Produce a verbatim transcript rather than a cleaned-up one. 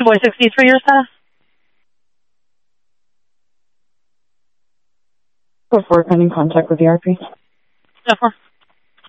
Boy sixty-three, your status? Go for it, pending contact with the R P. Step four.